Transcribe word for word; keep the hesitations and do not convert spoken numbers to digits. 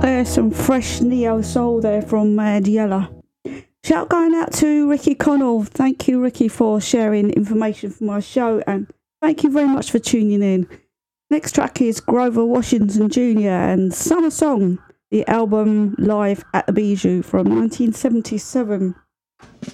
there, some fresh neo soul there from Mandiella. Shout going out to Ricky Connell. Thank you, Ricky, for sharing information for my show, and thank you very much for tuning in. Next track is Grover Washington Junior and Summer Song, the album Live at the Bijou from nineteen seventy-seven.